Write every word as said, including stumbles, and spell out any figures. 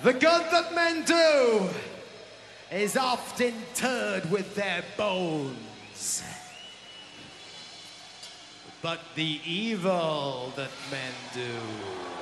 The good that men do is oft interred with their bones. But the evil that men do